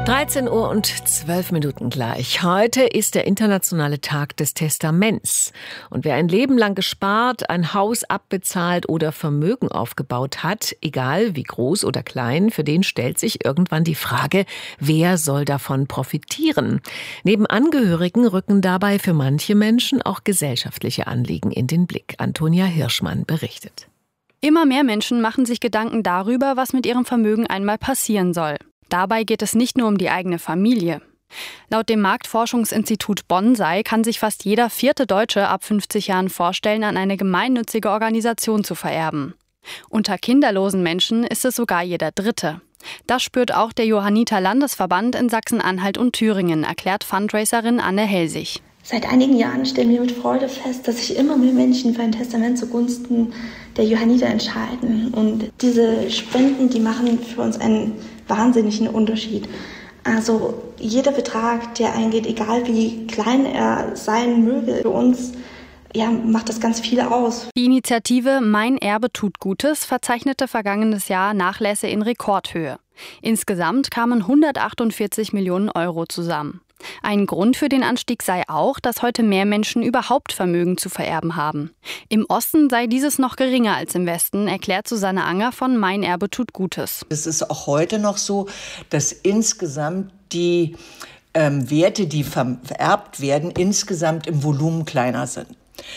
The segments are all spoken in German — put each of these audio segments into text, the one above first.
13 Uhr und 12 Minuten gleich. Heute ist der internationale Tag des Testaments. Und wer ein Leben lang gespart, ein Haus abbezahlt oder Vermögen aufgebaut hat, egal wie groß oder klein, für den stellt sich irgendwann die Frage, wer soll davon profitieren? Neben Angehörigen rücken dabei für manche Menschen auch gesellschaftliche Anliegen in den Blick. Antonia Hirschmann berichtet. Immer mehr Menschen machen sich Gedanken darüber, was mit ihrem Vermögen einmal passieren soll. Dabei geht es nicht nur um die eigene Familie. Laut dem Marktforschungsinstitut Bonsai kann sich fast jeder 4. Deutsche ab 50 Jahren vorstellen, an eine gemeinnützige Organisation zu vererben. Unter kinderlosen Menschen ist es sogar jeder 3. Das spürt auch der Johanniter Landesverband in Sachsen-Anhalt und Thüringen, erklärt Fundraiserin Anne Helsig. Seit einigen Jahren stellen wir mit Freude fest, dass sich immer mehr Menschen für ein Testament zugunsten der Johanniter entscheiden. Und diese Spenden, die machen für uns einen wahnsinnigen Unterschied. Also jeder Betrag, der eingeht, egal wie klein er sein möge, für uns macht das ganz viel aus. Die Initiative Mein Erbe tut Gutes verzeichnete vergangenes Jahr Nachlässe in Rekordhöhe. Insgesamt kamen 148 Millionen Euro zusammen. Ein Grund für den Anstieg sei auch, dass heute mehr Menschen überhaupt Vermögen zu vererben haben. Im Osten sei dieses noch geringer als im Westen, erklärt Susanne Anger von Mein Erbe tut Gutes. Es ist auch heute noch so, dass insgesamt die Werte, die vererbt werden, insgesamt im Volumen kleiner sind.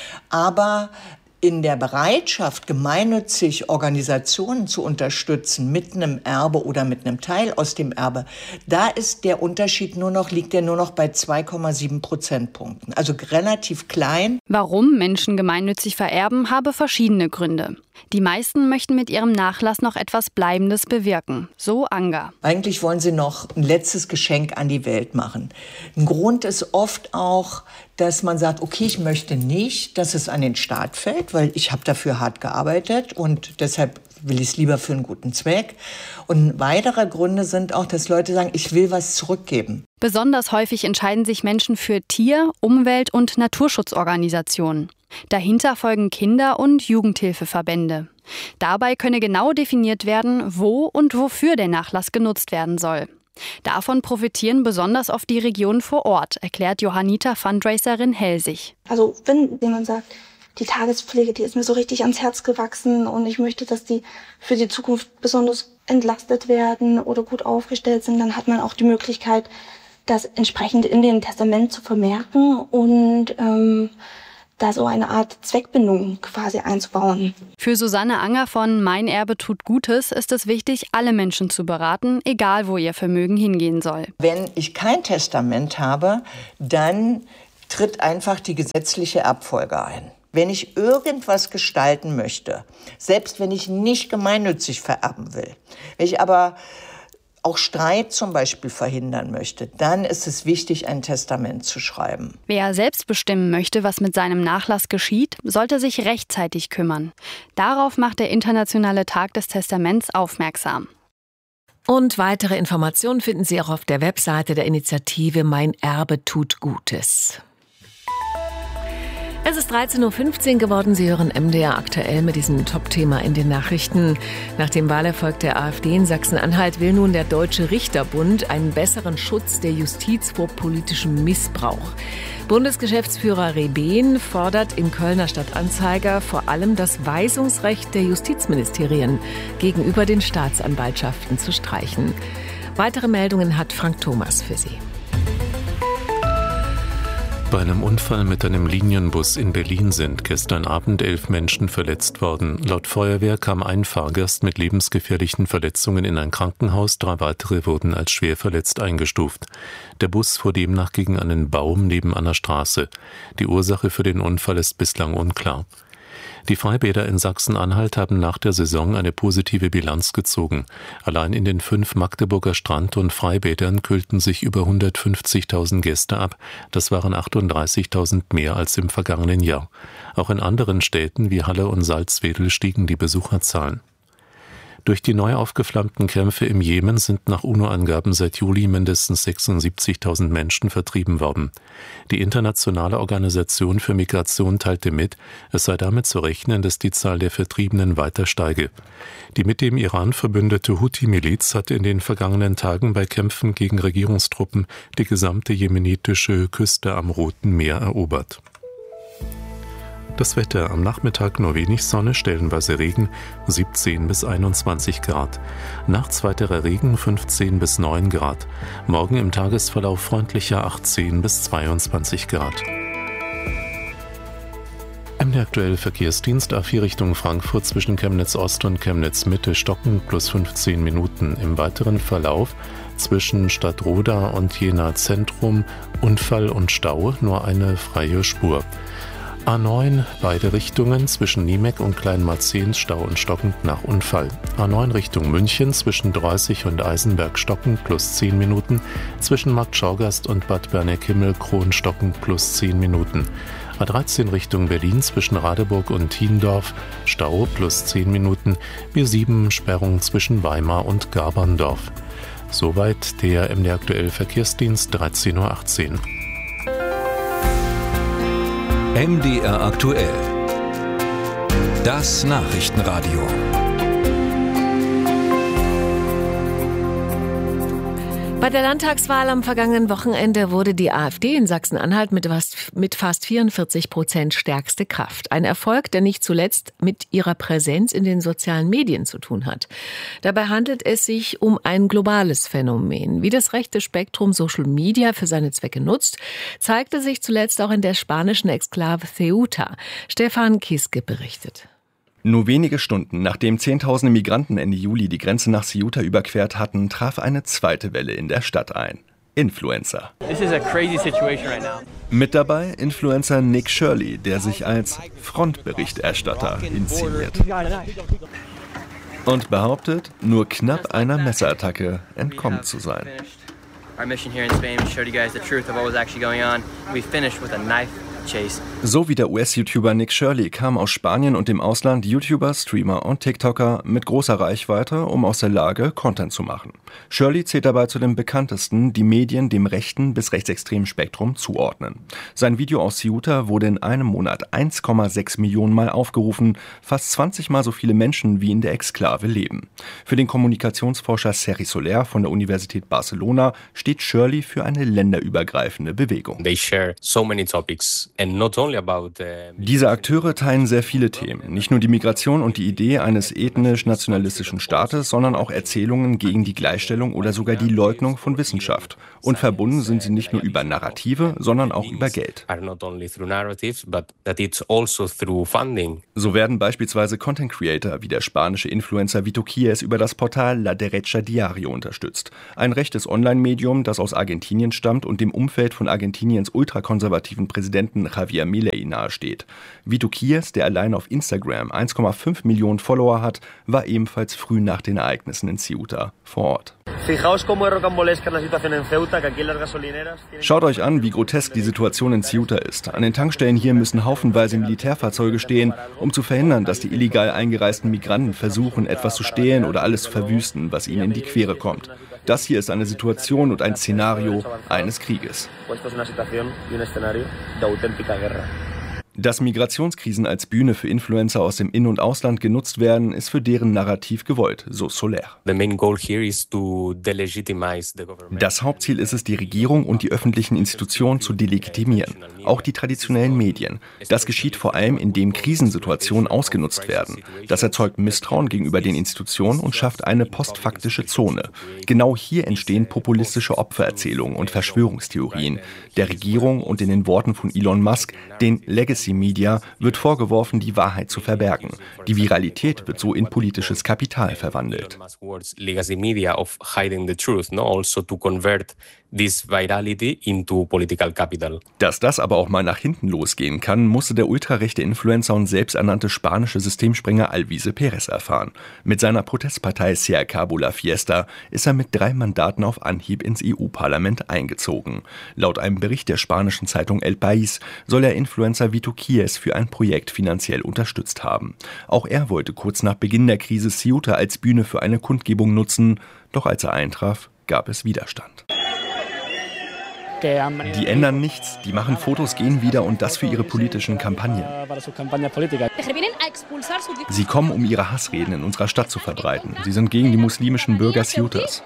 Aber in der Bereitschaft, gemeinnützig Organisationen zu unterstützen mit einem Erbe oder mit einem Teil aus dem Erbe, da ist der Unterschied liegt der nur noch bei 2,7 Prozentpunkten. Also relativ klein. Warum Menschen gemeinnützig vererben, habe verschiedene Gründe. Die meisten möchten mit ihrem Nachlass noch etwas Bleibendes bewirken, so Anger. Eigentlich wollen sie noch ein letztes Geschenk an die Welt machen. Ein Grund ist oft auch, dass man sagt, okay, ich möchte nicht, dass es an den Staat fällt, weil ich habe dafür hart gearbeitet und deshalb will ich es lieber für einen guten Zweck. Und weitere Gründe sind auch, dass Leute sagen, ich will was zurückgeben. Besonders häufig entscheiden sich Menschen für Tier-, Umwelt- und Naturschutzorganisationen. Dahinter folgen Kinder- und Jugendhilfeverbände. Dabei könne genau definiert werden, wo und wofür der Nachlass genutzt werden soll. Davon profitieren besonders oft die Regionen vor Ort, erklärt Johanniter Fundraiserin Helsig. Also wenn jemand sagt, die Tagespflege, die ist mir so richtig ans Herz gewachsen und ich möchte, dass die für die Zukunft besonders entlastet werden oder gut aufgestellt sind, dann hat man auch die Möglichkeit, das entsprechend in dem Testament zu vermerken und da so eine Art Zweckbindung quasi einzubauen. Für Susanne Anger von Mein Erbe tut Gutes ist es wichtig, alle Menschen zu beraten, egal wo ihr Vermögen hingehen soll. Wenn ich kein Testament habe, dann tritt einfach die gesetzliche Erbfolge ein. Wenn ich irgendwas gestalten möchte, selbst wenn ich nicht gemeinnützig vererben will, wenn ich aber auch Streit zum Beispiel verhindern möchte, dann ist es wichtig, ein Testament zu schreiben. Wer selbst bestimmen möchte, was mit seinem Nachlass geschieht, sollte sich rechtzeitig kümmern. Darauf macht der Internationale Tag des Testaments aufmerksam. Und weitere Informationen finden Sie auch auf der Webseite der Initiative Mein Erbe tut Gutes. Es ist 13.15 Uhr geworden. Sie hören MDR aktuell mit diesem Top-Thema in den Nachrichten. Nach dem Wahlerfolg der AfD in Sachsen-Anhalt will nun der Deutsche Richterbund einen besseren Schutz der Justiz vor politischem Missbrauch. Bundesgeschäftsführer Rebehn fordert im Kölner Stadtanzeiger vor allem das Weisungsrecht der Justizministerien gegenüber den Staatsanwaltschaften zu streichen. Weitere Meldungen hat Frank Thomas für Sie. Bei einem Unfall mit einem Linienbus in Berlin sind gestern Abend 11 Menschen verletzt worden. Laut Feuerwehr kam ein Fahrgast mit lebensgefährlichen Verletzungen in ein Krankenhaus, 3 weitere wurden als schwer verletzt eingestuft. Der Bus fuhr demnach gegen einen Baum neben einer Straße. Die Ursache für den Unfall ist bislang unklar. Die Freibäder in Sachsen-Anhalt haben nach der Saison eine positive Bilanz gezogen. Allein in den 5 Magdeburger Strand- und Freibädern kühlten sich über 150.000 Gäste ab. Das waren 38.000 mehr als im vergangenen Jahr. Auch in anderen Städten wie Halle und Salzwedel stiegen die Besucherzahlen. Durch die neu aufgeflammten Kämpfe im Jemen sind nach UNO-Angaben seit Juli mindestens 76.000 Menschen vertrieben worden. Die Internationale Organisation für Migration teilte mit, es sei damit zu rechnen, dass die Zahl der Vertriebenen weiter steige. Die mit dem Iran verbündete Houthi-Miliz hat in den vergangenen Tagen bei Kämpfen gegen Regierungstruppen die gesamte jemenitische Küste am Roten Meer erobert. Das Wetter: am Nachmittag nur wenig Sonne, stellenweise Regen, 17 bis 21 Grad. Nachts weiterer Regen, 15 bis 9 Grad. Morgen im Tagesverlauf freundlicher, 18 bis 22 Grad. MD aktuell Verkehrsdienst A4 Richtung Frankfurt zwischen Chemnitz Ost und Chemnitz Mitte stocken plus 15 Minuten. Im weiteren Verlauf zwischen Stadtroda und Jena Zentrum Unfall und Stau, nur eine freie Spur. A9 beide Richtungen zwischen Niemeck und Kleinmarzehn Stau und stockend nach Unfall. A9 Richtung München zwischen Droissig und Eisenberg stockend plus 10 Minuten. Zwischen Markt Schaugasst und Bad Berneck-Himmel-Kron stockend plus 10 Minuten. A13 Richtung Berlin zwischen Radeburg und Thiendorf Stau plus 10 Minuten. B7 Sperrung zwischen Weimar und Gaberndorf. Soweit der MD aktuell Verkehrsdienst, 13:18 Uhr. MDR aktuell. Das Nachrichtenradio. Bei der Landtagswahl am vergangenen Wochenende wurde die AfD in Sachsen-Anhalt mit fast 44% stärkste Kraft. Ein Erfolg, der nicht zuletzt mit ihrer Präsenz in den sozialen Medien zu tun hat. Dabei handelt es sich um ein globales Phänomen. Wie das rechte Spektrum Social Media für seine Zwecke nutzt, zeigte sich zuletzt auch in der spanischen Exklave Ceuta. Stefan Kiske berichtet. Nur wenige Stunden nachdem Zehntausende Migranten Ende Juli die Grenze nach Ceuta überquert hatten, traf eine zweite Welle in der Stadt ein. Influencer. Mit dabei Influencer Nick Shirley, der sich als Frontberichterstatter inszeniert. Und behauptet, nur knapp einer Messerattacke entkommen zu sein. So wie der US-YouTuber Nick Shirley kamen aus Spanien und dem Ausland YouTuber, Streamer und TikToker mit großer Reichweite, um aus der Lage Content zu machen. Shirley zählt dabei zu den bekanntesten, die Medien dem rechten bis rechtsextremen Spektrum zuordnen. Sein Video aus Ceuta wurde in einem Monat 1,6 Millionen Mal aufgerufen, fast 20 Mal so viele Menschen wie in der Exklave leben. Für den Kommunikationsforscher Sergi Soler von der Universität Barcelona steht Shirley für eine länderübergreifende Bewegung. Diese Akteure teilen sehr viele Themen, nicht nur die Migration und die Idee eines ethnisch-nationalistischen Staates, sondern auch Erzählungen gegen die Gleichstellung oder sogar die Leugnung von Wissenschaft. Und verbunden sind sie nicht nur über Narrative, sondern auch über Geld. So werden beispielsweise Content Creator wie der spanische Influencer Vito Quies über das Portal La Derecha Diario unterstützt. Ein rechtes Online-Medium, das aus Argentinien stammt und dem Umfeld von Argentiniens ultrakonservativen Präsidenten Javier Milei nahesteht. Vito Quies, der allein auf Instagram 1,5 Millionen Follower hat, war ebenfalls früh nach den Ereignissen in Ceuta vor Ort. Schaut euch an, wie grotesk die Situation in Ceuta ist. An den Tankstellen hier müssen haufenweise Militärfahrzeuge stehen, um zu verhindern, dass die illegal eingereisten Migranten versuchen, etwas zu stehlen oder alles zu verwüsten, was ihnen in die Quere kommt. Das hier ist eine Situation und ein Szenario eines Krieges. Dass Migrationskrisen als Bühne für Influencer aus dem In- und Ausland genutzt werden, ist für deren Narrativ gewollt, so Soler. Das Hauptziel ist es, die Regierung und die öffentlichen Institutionen zu delegitimieren, auch die traditionellen Medien. Das geschieht vor allem, indem Krisensituationen ausgenutzt werden. Das erzeugt Misstrauen gegenüber den Institutionen und schafft eine postfaktische Zone. Genau hier entstehen populistische Opfererzählungen und Verschwörungstheorien der Regierung und in den Worten von Elon Musk, den Legacy Media, wird vorgeworfen, die Wahrheit zu verbergen. Die Viralität wird so in politisches Kapital verwandelt. this virality into political capital. Dass das aber auch mal nach hinten losgehen kann, musste der ultrarechte Influencer und selbsternannte spanische Systemsprenger Alvise Pérez erfahren. Mit seiner Protestpartei Se Acabó la Fiesta ist er mit 3 Mandaten auf Anhieb ins EU-Parlament eingezogen. Laut einem Bericht der spanischen Zeitung El País soll er Influencer wie Tuquíes für ein Projekt finanziell unterstützt haben. Auch er wollte kurz nach Beginn der Krise Ceuta als Bühne für eine Kundgebung nutzen, doch als er eintraf, gab es Widerstand. Die ändern nichts, die machen Fotos, gehen wieder und das für ihre politischen Kampagnen. Sie kommen, um ihre Hassreden in unserer Stadt zu verbreiten. Sie sind gegen die muslimischen Bürger Ceutas.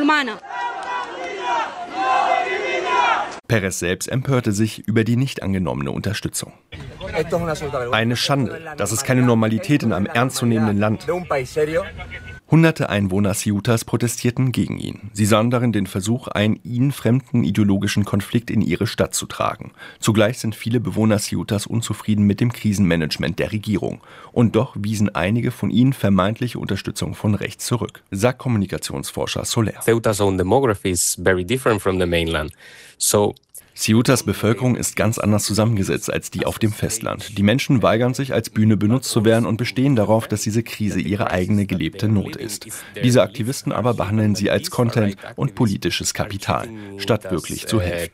Pérez selbst empörte sich über die nicht angenommene Unterstützung. Eine Schande, das ist keine Normalität in einem ernstzunehmenden Land. Hunderte Einwohner Ceutas protestierten gegen ihn. Sie sahen darin den Versuch, einen ihnen fremden ideologischen Konflikt in ihre Stadt zu tragen. Zugleich sind viele Bewohner Ceutas unzufrieden mit dem Krisenmanagement der Regierung. Und doch wiesen einige von ihnen vermeintliche Unterstützung von rechts zurück, sagt Kommunikationsforscher Soler. Ceuta's own demography is very different from the mainland. Ceutas Bevölkerung ist ganz anders zusammengesetzt als die auf dem Festland. Die Menschen weigern sich, als Bühne benutzt zu werden und bestehen darauf, dass diese Krise ihre eigene gelebte Not ist. Diese Aktivisten aber behandeln sie als Content und politisches Kapital, statt wirklich zu helfen.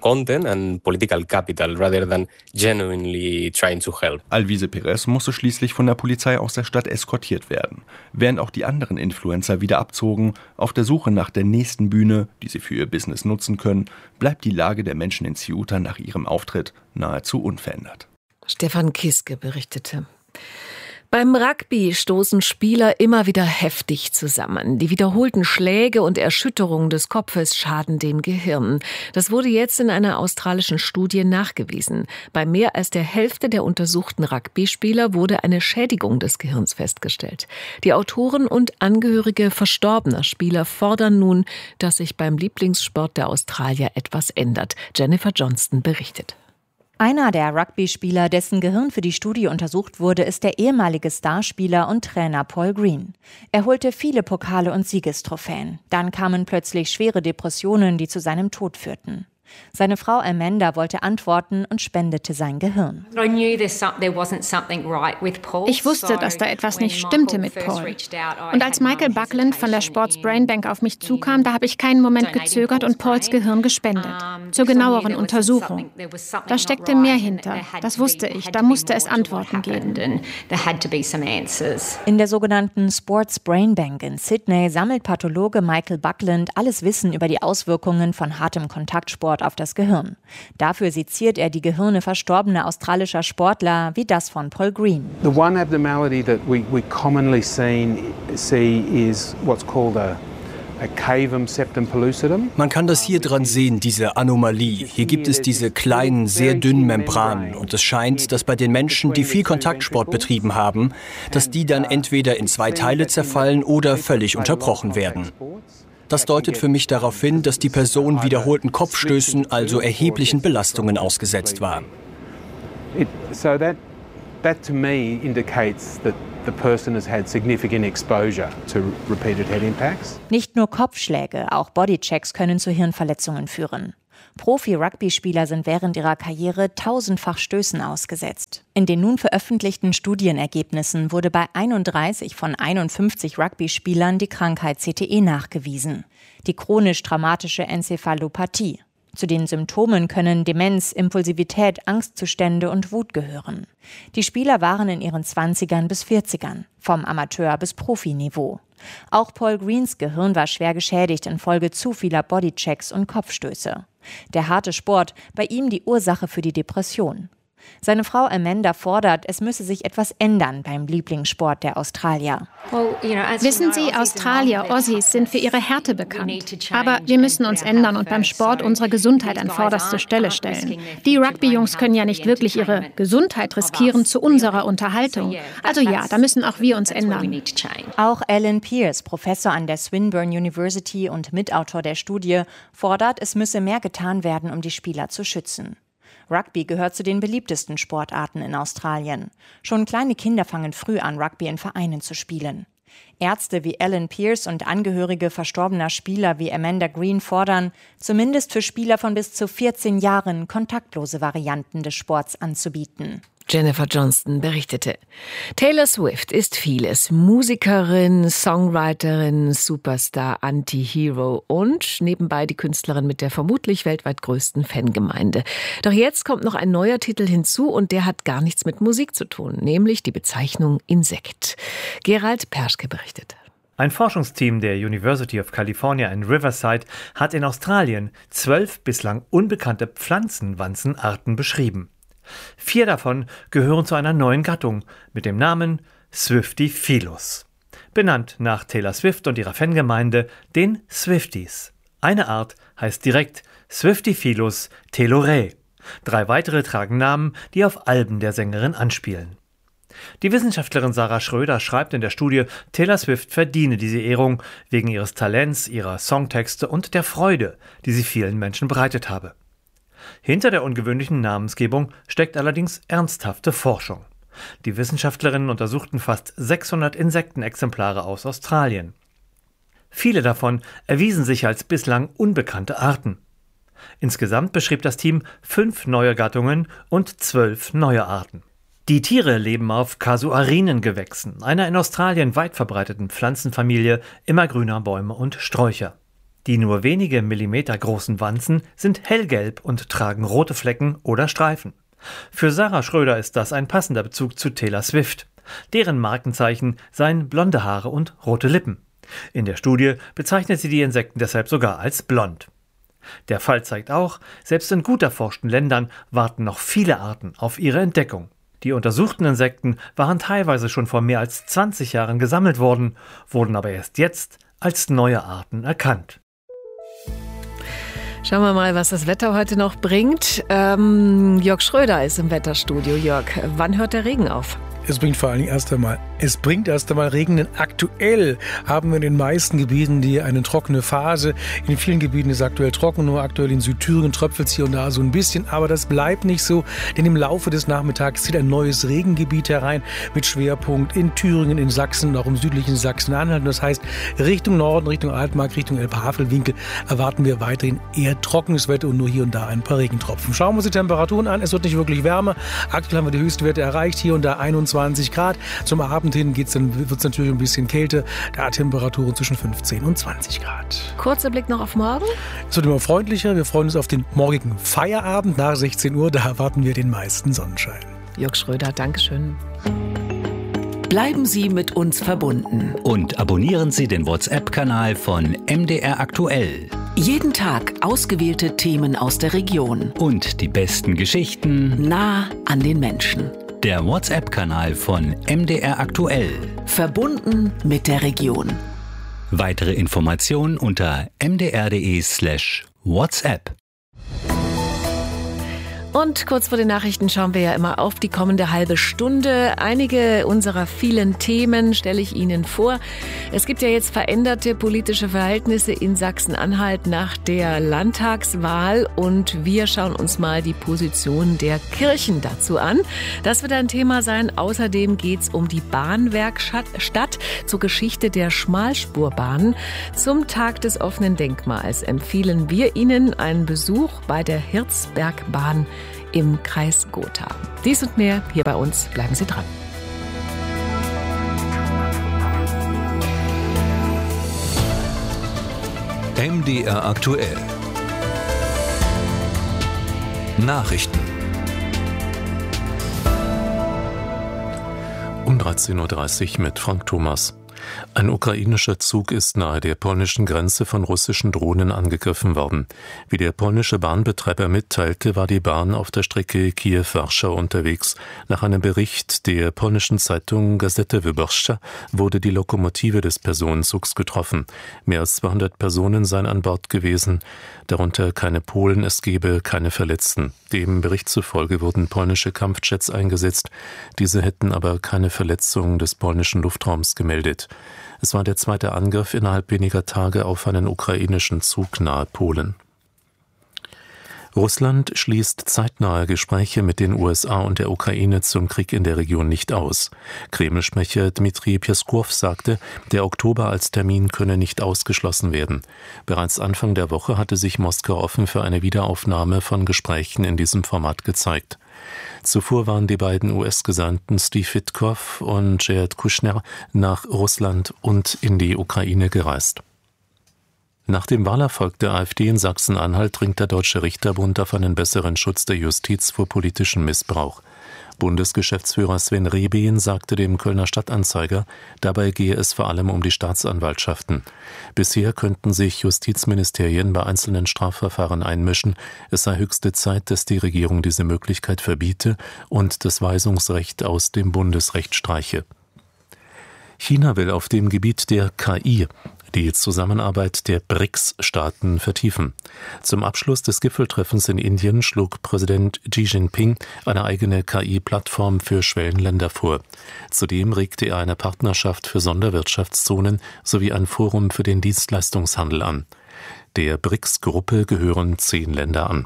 Alvise Pérez musste schließlich von der Polizei aus der Stadt eskortiert werden. Während auch die anderen Influencer wieder abzogen, auf der Suche nach der nächsten Bühne, die sie für ihr Business nutzen können, bleibt die Lage der Menschen in Ceuta nach ihrem Auftritt nahezu unverändert. Stefan Kiske berichtete. Beim Rugby stoßen Spieler immer wieder heftig zusammen. Die wiederholten Schläge und Erschütterungen des Kopfes schaden dem Gehirn. Das wurde jetzt in einer australischen Studie nachgewiesen. Bei mehr als der Hälfte der untersuchten Rugby-Spieler wurde eine Schädigung des Gehirns festgestellt. Die Autoren und Angehörige verstorbener Spieler fordern nun, dass sich beim Lieblingssport der Australier etwas ändert. Jennifer Johnston berichtet. Einer der Rugby-Spieler, dessen Gehirn für die Studie untersucht wurde, ist der ehemalige Starspieler und Trainer Paul Green. Er holte viele Pokale und Siegestrophäen. Dann kamen plötzlich schwere Depressionen, die zu seinem Tod führten. Seine Frau Amanda wollte antworten und spendete sein Gehirn. Ich wusste, dass da etwas nicht stimmte mit Paul. Und als Michael Buckland von der Sports Brain Bank auf mich zukam, da habe ich keinen Moment gezögert und Pauls Gehirn gespendet. Zur genaueren Untersuchung. Da steckte mehr hinter. Das wusste ich. Da musste es Antworten geben. In der sogenannten Sports Brain Bank in Sydney sammelt Pathologe Michael Buckland alles Wissen über die Auswirkungen von hartem Kontaktsport auf das Gehirn. Dafür seziert er die Gehirne verstorbener australischer Sportler wie das von Paul Green. The one abnormality that we commonly see is what's called a cavum septum pellucidum. Man kann das hier dran sehen, diese Anomalie. Hier gibt es diese kleinen, sehr dünnen Membranen. Und es scheint, dass bei den Menschen, die viel Kontaktsport betrieben haben, dass die dann entweder in 2 Teile zerfallen oder völlig unterbrochen werden. Das deutet für mich darauf hin, dass die Person wiederholten Kopfstößen, also erheblichen Belastungen ausgesetzt war. That to me indicates that the person has had significant exposure to repeated head impacts. Nicht nur Kopfschläge, auch Bodychecks können zu Hirnverletzungen führen. Profi-Rugby-Spieler sind während ihrer Karriere tausendfach Stößen ausgesetzt. In den nun veröffentlichten Studienergebnissen wurde bei 31 von 51 Rugby-Spielern die Krankheit CTE nachgewiesen, die chronisch-traumatische Enzephalopathie. Zu den Symptomen können Demenz, Impulsivität, Angstzustände und Wut gehören. Die Spieler waren in ihren 20ern bis 40ern, vom Amateur- bis Profiniveau. Auch Paul Greens Gehirn war schwer geschädigt infolge zu vieler Bodychecks und Kopfstöße. Der harte Sport, bei ihm die Ursache für die Depression. Seine Frau Amanda fordert, es müsse sich etwas ändern beim Lieblingssport der Australier. Wissen Sie, Australier, Aussies sind für ihre Härte bekannt. Aber wir müssen uns ändern und beim Sport unsere Gesundheit an vorderste Stelle stellen. Die Rugby-Jungs können ja nicht wirklich ihre Gesundheit riskieren zu unserer Unterhaltung. Also ja, da müssen auch wir uns ändern. Auch Alan Pearce, Professor an der Swinburne University und Mitautor der Studie, fordert, es müsse mehr getan werden, um die Spieler zu schützen. Rugby gehört zu den beliebtesten Sportarten in Australien. Schon kleine Kinder fangen früh an, Rugby in Vereinen zu spielen. Ärzte wie Alan Pierce und Angehörige verstorbener Spieler wie Amanda Green fordern, zumindest für Spieler von bis zu 14 Jahren kontaktlose Varianten des Sports anzubieten. Jennifer Johnston berichtete. Taylor Swift ist vieles. Musikerin, Songwriterin, Superstar, Anti-Hero und nebenbei die Künstlerin mit der vermutlich weltweit größten Fangemeinde. Doch jetzt kommt noch ein neuer Titel hinzu und der hat gar nichts mit Musik zu tun, nämlich die Bezeichnung Insekt. Gerald Perschke berichtet. Ein Forschungsteam der University of California in Riverside hat in Australien 12 bislang unbekannte Pflanzenwanzenarten beschrieben. 4 davon gehören zu einer neuen Gattung mit dem Namen Swiftyphilus. Benannt nach Taylor Swift und ihrer Fangemeinde, den Swifties. Eine Art heißt direkt Swiftyphilus telorae. 3 weitere tragen Namen, die auf Alben der Sängerin anspielen. Die Wissenschaftlerin Sarah Schröder schreibt in der Studie, Taylor Swift verdiene diese Ehrung wegen ihres Talents, ihrer Songtexte und der Freude, die sie vielen Menschen bereitet habe. Hinter der ungewöhnlichen Namensgebung steckt allerdings ernsthafte Forschung. Die Wissenschaftlerinnen untersuchten fast 600 Insektenexemplare aus Australien. Viele davon erwiesen sich als bislang unbekannte Arten. Insgesamt beschrieb das Team 5 neue Gattungen und 12 neue Arten. Die Tiere leben auf Kasuarinengewächsen, einer in Australien weit verbreiteten Pflanzenfamilie immergrüner Bäume und Sträucher. Die nur wenige Millimeter großen Wanzen sind hellgelb und tragen rote Flecken oder Streifen. Für Sarah Schröder ist das ein passender Bezug zu Taylor Swift. Deren Markenzeichen seien blonde Haare und rote Lippen. In der Studie bezeichnet sie die Insekten deshalb sogar als blond. Der Fall zeigt auch, selbst in gut erforschten Ländern warten noch viele Arten auf ihre Entdeckung. Die untersuchten Insekten waren teilweise schon vor mehr als 20 Jahren gesammelt worden, wurden aber erst jetzt als neue Arten erkannt. Schauen wir mal, was das Wetter heute noch bringt. Jörg Schröder ist im Wetterstudio. Jörg, wann hört der Regen auf? Es bringt vor allen Dingen erst einmal Regen, denn aktuell haben wir in den meisten Gebieten eine trockene Phase. In vielen Gebieten ist es aktuell trocken, nur aktuell in Südthüringen tröpfelt es hier und da so ein bisschen. Aber das bleibt nicht so, denn im Laufe des Nachmittags zieht ein neues Regengebiet herein mit Schwerpunkt in Thüringen, in Sachsen und auch im südlichen Sachsen-Anhalt. Das heißt, Richtung Norden, Richtung Altmark, Richtung Elbe-Havelwinkel erwarten wir weiterhin eher trockenes Wetter und nur hier und da ein paar Regentropfen. Schauen wir uns die Temperaturen an. Es wird nicht wirklich wärmer. Aktuell haben wir die Höchstwerte erreicht, hier und da 21 Grad. Zum Abend hin wird es natürlich ein bisschen kälter. Da Temperaturen zwischen 15 und 20 Grad. Kurzer Blick noch auf morgen. Es wird immer freundlicher. Wir freuen uns auf den morgigen Feierabend nach 16 Uhr. Da erwarten wir den meisten Sonnenschein. Jörg Schröder, Dankeschön. Bleiben Sie mit uns verbunden. Und abonnieren Sie den WhatsApp-Kanal von MDR Aktuell. Jeden Tag ausgewählte Themen aus der Region. Und die besten Geschichten nah an den Menschen. Der WhatsApp-Kanal von MDR Aktuell. Verbunden mit der Region. Weitere Informationen unter mdr.de/WhatsApp. Und kurz vor den Nachrichten schauen wir ja immer auf die kommende halbe Stunde. Einige unserer vielen Themen stelle ich Ihnen vor. Es gibt ja jetzt veränderte politische Verhältnisse in Sachsen-Anhalt nach der Landtagswahl und wir schauen uns mal die Position der Kirchen dazu an. Das wird ein Thema sein. Außerdem geht es um die Bahnwerkstatt zur Geschichte der Schmalspurbahnen. Zum Tag des offenen Denkmals empfehlen wir Ihnen einen Besuch bei der Hirzbergbahn im Kreis Gotha. Dies und mehr hier bei uns. Bleiben Sie dran. MDR aktuell. Nachrichten. Um 13.30 Uhr mit Frank Thomas. Ein ukrainischer Zug ist nahe der polnischen Grenze von russischen Drohnen angegriffen worden. Wie der polnische Bahnbetreiber mitteilte, war die Bahn auf der Strecke Kiew-Warschau unterwegs. Nach einem Bericht der polnischen Zeitung Gazeta Wyborcza wurde die Lokomotive des Personenzugs getroffen. Mehr als 200 Personen seien an Bord gewesen, darunter keine Polen, es gebe keine Verletzten. Dem Bericht zufolge wurden polnische Kampfjets eingesetzt. Diese hätten aber keine Verletzungen des polnischen Luftraums gemeldet. Es war der zweite Angriff innerhalb weniger Tage auf einen ukrainischen Zug nahe Polen. Russland schließt zeitnahe Gespräche mit den USA und der Ukraine zum Krieg in der Region nicht aus. Kreml-Sprecher Dmitri Peskow sagte, der Oktober als Termin könne nicht ausgeschlossen werden. Bereits Anfang der Woche hatte sich Moskau offen für eine Wiederaufnahme von Gesprächen in diesem Format gezeigt. Zuvor waren die beiden US-Gesandten Steve Witkoff und Jared Kushner nach Russland und in die Ukraine gereist. Nach dem Wahlerfolg der AfD in Sachsen-Anhalt dringt der Deutsche Richterbund auf einen besseren Schutz der Justiz vor politischem Missbrauch. Bundesgeschäftsführer Sven Rehbein sagte dem Kölner Stadtanzeiger, dabei gehe es vor allem um die Staatsanwaltschaften. Bisher könnten sich Justizministerien bei einzelnen Strafverfahren einmischen. Es sei höchste Zeit, dass die Regierung diese Möglichkeit verbiete und das Weisungsrecht aus dem Bundesrecht streiche. China will auf dem Gebiet der KI die Zusammenarbeit der BRICS-Staaten vertiefen. Zum Abschluss des Gipfeltreffens in Indien schlug Präsident Xi Jinping eine eigene KI-Plattform für Schwellenländer vor. Zudem regte er eine Partnerschaft für Sonderwirtschaftszonen sowie ein Forum für den Dienstleistungshandel an. Der BRICS-Gruppe gehören 10 Länder an.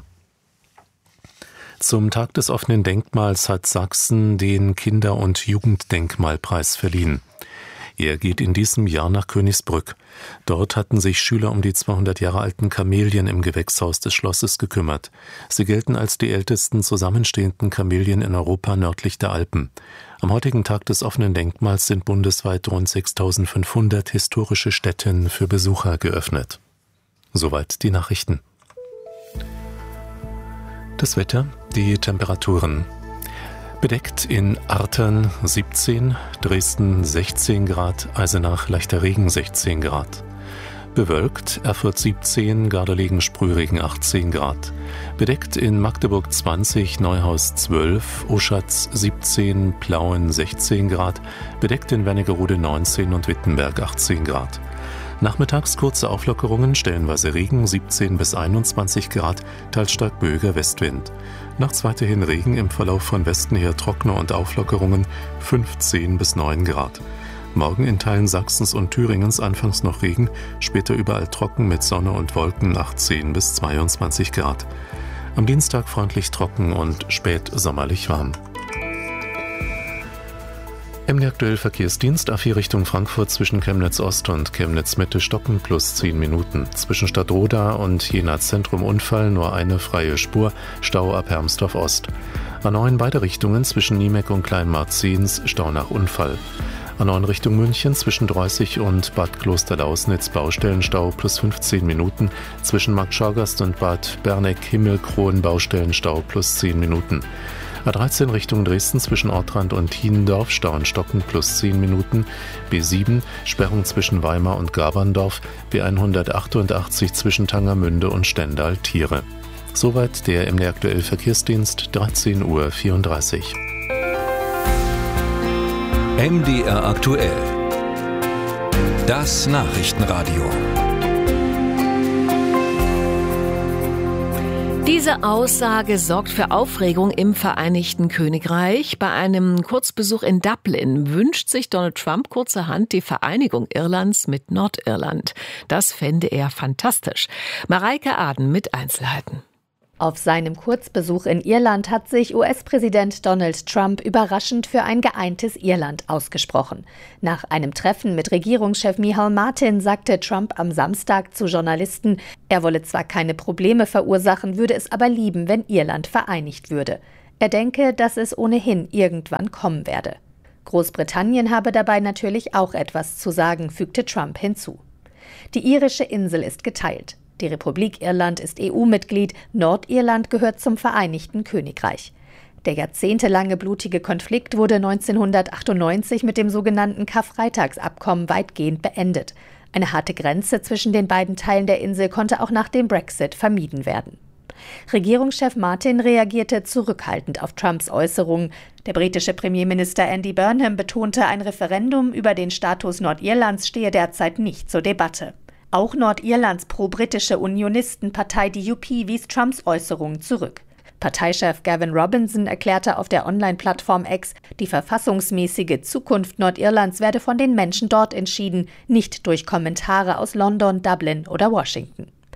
Zum Tag des offenen Denkmals hat Sachsen den Kinder- und Jugenddenkmalpreis verliehen. Er geht in diesem Jahr nach Königsbrück. Dort hatten sich Schüler um die 200 Jahre alten Kamelien im Gewächshaus des Schlosses gekümmert. Sie gelten als die ältesten zusammenstehenden Kamelien in Europa nördlich der Alpen. Am heutigen Tag des offenen Denkmals sind bundesweit rund 6.500 historische Stätten für Besucher geöffnet. Soweit die Nachrichten. Das Wetter, die Temperaturen. Bedeckt in Artern 17, Dresden 16 Grad, Eisenach leichter Regen 16 Grad. Bewölkt, Erfurt 17, Gardelegen-Sprühregen 18 Grad. Bedeckt in Magdeburg 20, Neuhaus 12, Oschatz 17, Plauen 16 Grad. Bedeckt in Wernigerode 19 und Wittenberg 18 Grad. Nachmittags kurze Auflockerungen, stellenweise Regen 17 bis 21 Grad, teils stark böiger Westwind. Nachts weiterhin Regen, im Verlauf von Westen her trockener und Auflockerungen 15 bis 9 Grad. Morgen in Teilen Sachsens und Thüringens anfangs noch Regen, später überall trocken mit Sonne und Wolken 18 bis 22 Grad. Am Dienstag freundlich trocken und spät sommerlich warm. MD aktuell Verkehrsdienst A4 Richtung Frankfurt zwischen Chemnitz Ost und Chemnitz Mitte stoppen plus 10 Minuten. Zwischen Stadtroda und Jena Zentrum Unfall nur eine freie Spur, Stau ab Hermsdorf Ost. A9 beide Richtungen zwischen Niemeck und Kleinmarzens, Stau nach Unfall. A9 Richtung München zwischen Dreußig und Bad Klosterlausnitz Baustellenstau plus 15 Minuten. Zwischen Markt Schorgast und Bad Berneck-Himmelkron Baustellenstau plus 10 Minuten. A13 Richtung Dresden zwischen Ortrand und Hiendorf, Stau und Stocken plus 10 Minuten. B7 Sperrung zwischen Weimar und Gaberndorf. B188 zwischen Tangermünde und Stendal-Tiere. Soweit der MD aktuell Verkehrsdienst, 13:34 Uhr. MDR aktuell. Das Nachrichtenradio. Diese Aussage sorgt für Aufregung im Vereinigten Königreich. Bei einem Kurzbesuch in Dublin wünscht sich Donald Trump kurzerhand die Vereinigung Irlands mit Nordirland. Das fände er fantastisch. Mareike Aden mit Einzelheiten. Auf seinem Kurzbesuch in Irland hat sich US-Präsident Donald Trump überraschend für ein geeintes Irland ausgesprochen. Nach einem Treffen mit Regierungschef Micheál Martin sagte Trump am Samstag zu Journalisten, er wolle zwar keine Probleme verursachen, würde es aber lieben, wenn Irland vereinigt würde. Er denke, dass es ohnehin irgendwann kommen werde. Großbritannien habe dabei natürlich auch etwas zu sagen, fügte Trump hinzu. Die irische Insel ist geteilt. Die Republik Irland ist EU-Mitglied, Nordirland gehört zum Vereinigten Königreich. Der jahrzehntelange blutige Konflikt wurde 1998 mit dem sogenannten Karfreitagsabkommen weitgehend beendet. Eine harte Grenze zwischen den beiden Teilen der Insel konnte auch nach dem Brexit vermieden werden. Regierungschef Martin reagierte zurückhaltend auf Trumps Äußerungen. Der britische Premierminister Andy Burnham betonte, ein Referendum über den Status Nordirlands stehe derzeit nicht zur Debatte. Auch Nordirlands pro-britische Unionistenpartei DUP wies Trumps Äußerungen zurück. Parteichef Gavin Robinson erklärte auf der Online-Plattform X, die verfassungsmäßige Zukunft Nordirlands werde von den Menschen dort entschieden, nicht durch Kommentare aus London, Dublin oder Washington.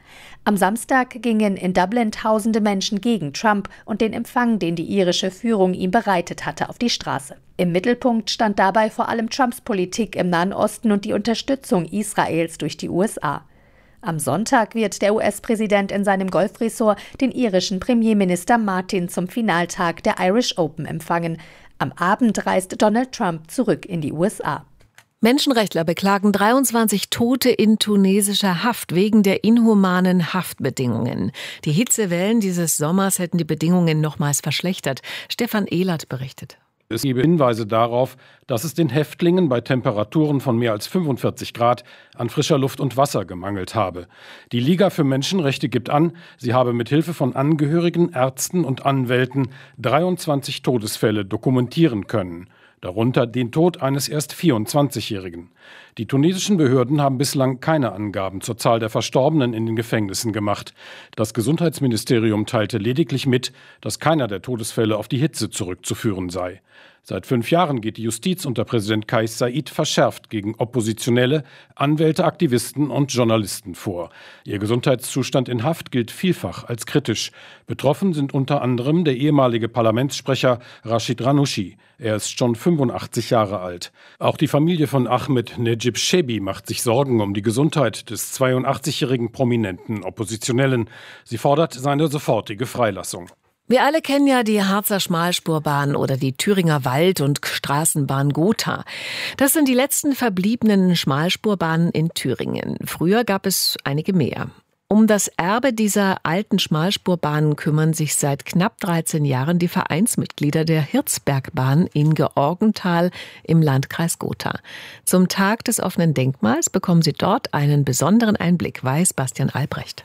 Am Samstag gingen in Dublin tausende Menschen gegen Trump und den Empfang, den die irische Führung ihm bereitet hatte, auf die Straße. Im Mittelpunkt stand dabei vor allem Trumps Politik im Nahen Osten und die Unterstützung Israels durch die USA. Am Sonntag wird der US-Präsident in seinem Golfresort den irischen Premierminister Martin zum Finaltag der Irish Open empfangen. Am Abend reist Donald Trump zurück in die USA. Menschenrechtler beklagen 23 Tote in tunesischer Haft wegen der inhumanen Haftbedingungen. Die Hitzewellen dieses Sommers hätten die Bedingungen nochmals verschlechtert. Stefan Ehlert berichtet. Es gebe Hinweise darauf, dass es den Häftlingen bei Temperaturen von mehr als 45 Grad an frischer Luft und Wasser gemangelt habe. Die Liga für Menschenrechte gibt an, sie habe mit Hilfe von Angehörigen, Ärzten und Anwälten 23 Todesfälle dokumentieren können. Darunter den Tod eines erst 24-Jährigen. Die tunesischen Behörden haben bislang keine Angaben zur Zahl der Verstorbenen in den Gefängnissen gemacht. Das Gesundheitsministerium teilte lediglich mit, dass keiner der Todesfälle auf die Hitze zurückzuführen sei. Seit 5 Jahren geht die Justiz unter Präsident Kais Saied verschärft gegen Oppositionelle, Anwälte, Aktivisten und Journalisten vor. Ihr Gesundheitszustand in Haft gilt vielfach als kritisch. Betroffen sind unter anderem der ehemalige Parlamentssprecher Rashid Ranouchi. Er ist schon 85 Jahre alt. Auch die Familie von Ahmed Necip Shebi macht sich Sorgen um die Gesundheit des 82-jährigen prominenten Oppositionellen. Sie fordert seine sofortige Freilassung. Wir alle kennen ja die Harzer Schmalspurbahn oder die Thüringer Wald- und Straßenbahn Gotha. Das sind die letzten verbliebenen Schmalspurbahnen in Thüringen. Früher gab es einige mehr. Um das Erbe dieser alten Schmalspurbahnen kümmern sich seit knapp 13 Jahren die Vereinsmitglieder der Hirzbergbahn in Georgenthal im Landkreis Gotha. Zum Tag des offenen Denkmals bekommen Sie dort einen besonderen Einblick, weiß Bastian Albrecht.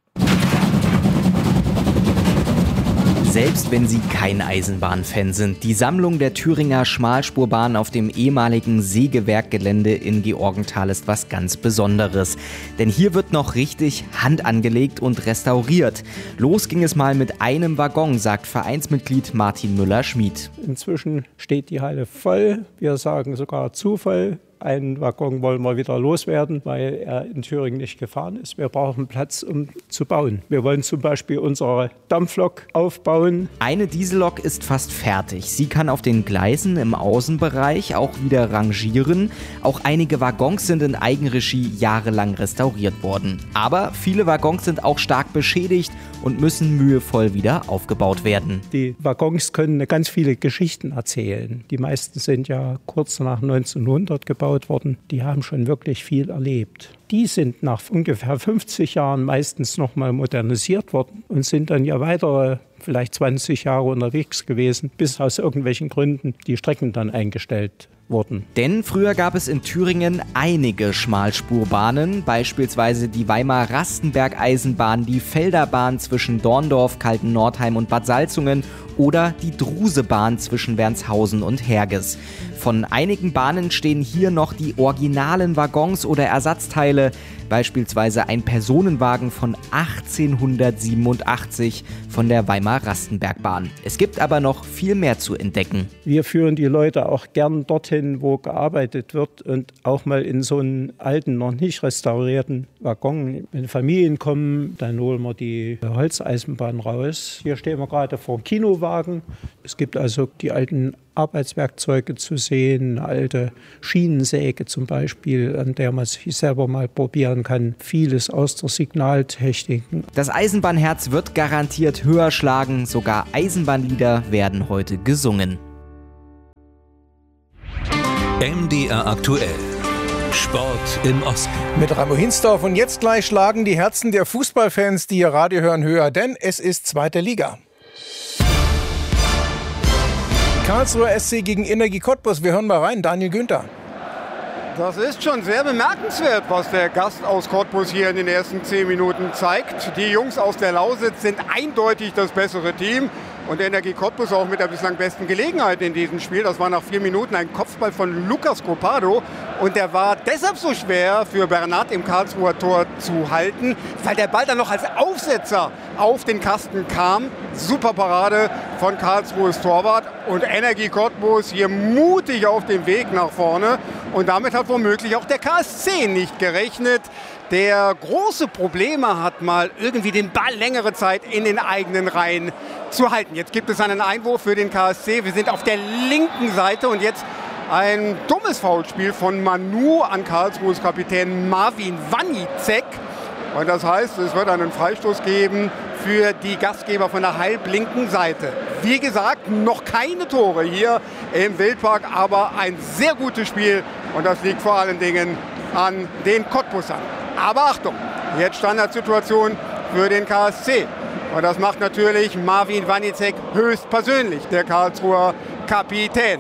Selbst wenn Sie kein Eisenbahnfan sind, die Sammlung der Thüringer Schmalspurbahn auf dem ehemaligen Sägewerkgelände in Georgenthal ist was ganz Besonderes. Denn hier wird noch richtig Hand angelegt und restauriert. Los ging es mal mit einem Waggon, sagt Vereinsmitglied Martin Müller-Schmid. Inzwischen steht die Halle voll, wir sagen sogar zu voll. Einen Waggon wollen wir wieder loswerden, weil er in Thüringen nicht gefahren ist. Wir brauchen Platz, um zu bauen. Wir wollen zum Beispiel unsere Dampflok aufbauen. Eine Diesellok ist fast fertig. Sie kann auf den Gleisen im Außenbereich auch wieder rangieren. Auch einige Waggons sind in Eigenregie jahrelang restauriert worden. Aber viele Waggons sind auch stark beschädigt und müssen mühevoll wieder aufgebaut werden. Die Waggons können ganz viele Geschichten erzählen. Die meisten sind ja kurz nach 1900 gebaut worden. Die haben schon wirklich viel erlebt. Die sind nach ungefähr 50 Jahren meistens nochmal modernisiert worden und sind dann ja weitere vielleicht 20 Jahre unterwegs gewesen, bis aus irgendwelchen Gründen die Strecken dann eingestellt wurden. Denn früher gab es in Thüringen einige Schmalspurbahnen, beispielsweise die Weimar-Rastenberg-Eisenbahn, die Felderbahn zwischen Dorndorf, Kaltennordheim und Bad Salzungen oder die Drusebahn zwischen Wernshausen und Herges. Von einigen Bahnen stehen hier noch die originalen Waggons oder Ersatzteile, beispielsweise ein Personenwagen von 1887 von der Weimar-Rastenbergbahn. Es gibt aber noch viel mehr zu entdecken. Wir führen die Leute auch gern dorthin, wo gearbeitet wird und auch mal in so einen alten, noch nicht restaurierten Waggon. Wenn Familien kommen, dann holen wir die Holzeisenbahn raus. Hier stehen wir gerade vor dem Kinowagen. Es gibt also die alten Arbeitswerkzeuge zu sehen, eine alte Schienensäge zum Beispiel, an der man sich selber mal probieren kann. Vieles aus der Signaltechnik. Das Eisenbahnherz wird garantiert höher schlagen, sogar Eisenbahnlieder werden heute gesungen. MDR aktuell. Sport im Osten. Mit Ramo Hinsdorf und jetzt gleich schlagen die Herzen der Fußballfans, die ihr Radio hören, höher, denn es ist 2. Liga. Karlsruher SC gegen Energie Cottbus. Wir hören mal rein. Daniel Günther. Das ist schon sehr bemerkenswert, was der Gast aus Cottbus hier in den ersten 10 Minuten zeigt. Die Jungs aus der Lausitz sind eindeutig das bessere Team. Und Energie Cottbus auch mit der bislang besten Gelegenheit in diesem Spiel. Das war nach 4 Minuten ein Kopfball von Lucas Copado. Und der war deshalb so schwer für Bernat im Karlsruher Tor zu halten, weil der Ball dann noch als Aufsetzer auf den Kasten kam. Super Parade von Karlsruhes Torwart. Und Energie Cottbus hier mutig auf dem Weg nach vorne. Und damit hat womöglich auch der KSC nicht gerechnet. der große Probleme hat, mal irgendwie den Ball längere Zeit in den eigenen Reihen zu halten. Jetzt gibt es einen Einwurf für den KSC. Wir sind auf der linken Seite und jetzt ein dummes Foulspiel von Manu an Karlsruhes Kapitän Marvin Wanicek. Und das heißt, es wird einen Freistoß geben für die Gastgeber von der halblinken Seite. Wie gesagt, noch keine Tore hier im Wildpark, aber ein sehr gutes Spiel. Und das liegt vor allen Dingen an den Cottbusern. Aber Achtung, jetzt Standardsituation für den KSC. Und das macht natürlich Marvin Wanicek höchstpersönlich, der Karlsruher Kapitän.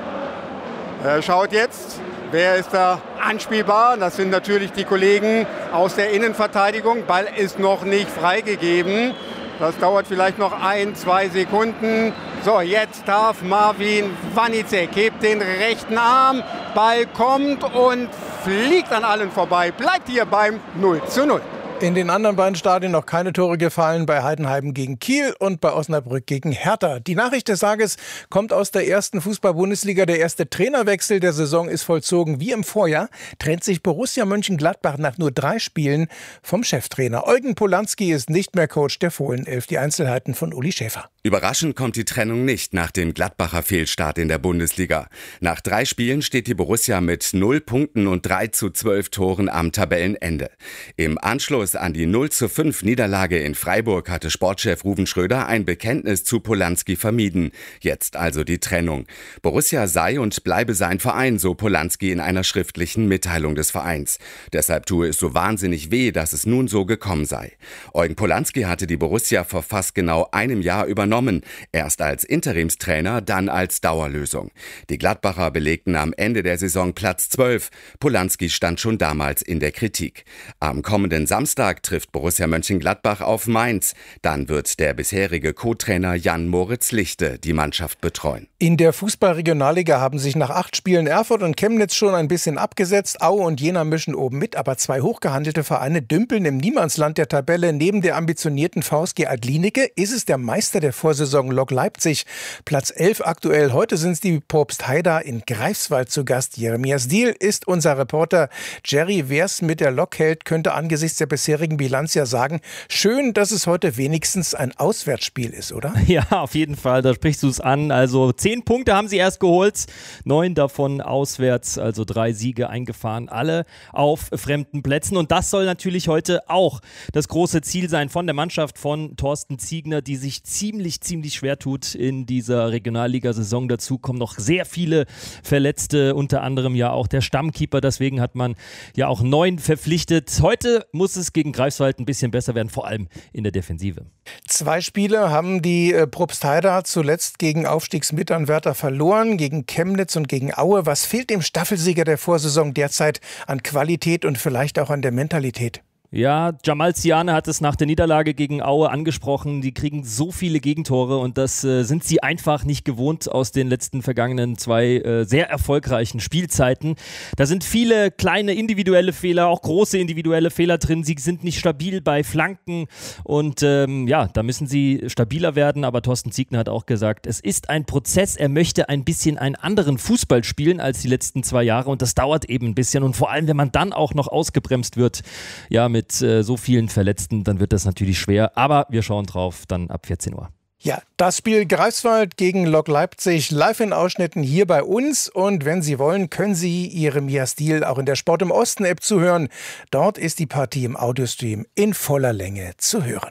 Er schaut jetzt, wer ist da anspielbar. Das sind natürlich die Kollegen aus der Innenverteidigung. Ball ist noch nicht freigegeben. Das dauert vielleicht noch 1-2 Sekunden. So, jetzt darf Marvin Wanicek, hebt den rechten Arm. Ball kommt und fliegt an allen vorbei. Bleibt hier beim 0:0. In den anderen beiden Stadien noch keine Tore gefallen, bei Heidenheim gegen Kiel und bei Osnabrück gegen Hertha. Die Nachricht des Tages kommt aus der ersten Fußball-Bundesliga. Der erste Trainerwechsel der Saison ist vollzogen. Wie im Vorjahr trennt sich Borussia Mönchengladbach nach nur 3 Spielen vom Cheftrainer. Eugen Polanski ist nicht mehr Coach der Fohlenelf. Die Einzelheiten von Uli Schäfer. Überraschend kommt die Trennung nicht nach dem Gladbacher Fehlstart in der Bundesliga. Nach 3 Spielen steht die Borussia mit 0 Punkten und 3:12 Toren am Tabellenende. Im Anschluss an die 0:5 Niederlage in Freiburg hatte Sportchef Ruven Schröder ein Bekenntnis zu Polanski vermieden. Jetzt also die Trennung. Borussia sei und bleibe sein Verein, so Polanski in einer schriftlichen Mitteilung des Vereins. Deshalb tue es so wahnsinnig weh, dass es nun so gekommen sei. Eugen Polanski hatte die Borussia vor fast genau einem Jahr übernommen. Erst als Interimstrainer, dann als Dauerlösung. Die Gladbacher belegten am Ende der Saison Platz 12. Polanski stand schon damals in der Kritik. Am kommenden Samstag trifft Borussia Mönchengladbach auf Mainz. Dann wird der bisherige Co-Trainer Jan-Moritz Lichte die Mannschaft betreuen. In der Fußball-Regionalliga haben sich nach 8 Spielen Erfurt und Chemnitz schon ein bisschen abgesetzt. Aue und Jena mischen oben mit, aber 2 hochgehandelte Vereine dümpeln im Niemandsland der Tabelle. Neben der ambitionierten VSG Adlinike ist es der Meister der Vorsaison Lok Leipzig. Platz 11 aktuell. Heute sind es die Propstheida in Greifswald zu Gast. Jeremias Diehl ist unser Reporter. Jerry, wer es mit der Lok hält, könnte angesichts der bisherigen Bilanz ja sagen, schön, dass es heute wenigstens ein Auswärtsspiel ist, oder? Ja, auf jeden Fall, da sprichst du es an. Also 10 Punkte haben sie erst geholt, 9 davon auswärts, also 3 Siege eingefahren, alle auf fremden Plätzen. Und das soll natürlich heute auch das große Ziel sein von der Mannschaft von Thorsten Ziegner, die sich ziemlich schwer tut in dieser Regionalliga-Saison. Dazu kommen noch sehr viele Verletzte, unter anderem ja auch der Stammkeeper. Deswegen hat man ja auch 9 verpflichtet. Heute muss es gegen Greifswald ein bisschen besser werden, vor allem in der Defensive. 2 Spiele haben die Propstheida zuletzt gegen Aufstiegsmitanwärter verloren, gegen Chemnitz und gegen Aue. Was fehlt dem Staffelsieger der Vorsaison derzeit an Qualität und vielleicht auch an der Mentalität? Ja, Jamal Ziane hat es nach der Niederlage gegen Aue angesprochen. Die kriegen so viele Gegentore und das sind sie einfach nicht gewohnt aus den letzten vergangenen 2 sehr erfolgreichen Spielzeiten. Da sind viele kleine individuelle Fehler, auch große individuelle Fehler drin. Sie sind nicht stabil bei Flanken und da müssen sie stabiler werden. Aber Thorsten Ziegner hat auch gesagt, es ist ein Prozess. Er möchte ein bisschen einen anderen Fußball spielen als die letzten 2 Jahre und das dauert eben ein bisschen. Und vor allem, wenn man dann auch noch ausgebremst wird, ja, mit so vielen Verletzten, dann wird das natürlich schwer. Aber wir schauen drauf, dann ab 14 Uhr. Ja, das Spiel Greifswald gegen Lok Leipzig live in Ausschnitten hier bei uns. Und wenn Sie wollen, können Sie Jeremias Diehl auch in der Sport im Osten App zuhören. Dort ist die Partie im Audiostream in voller Länge zu hören.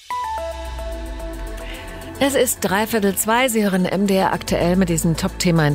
Es ist 1:15. Sie hören MDR aktuell mit diesem Top-Thema in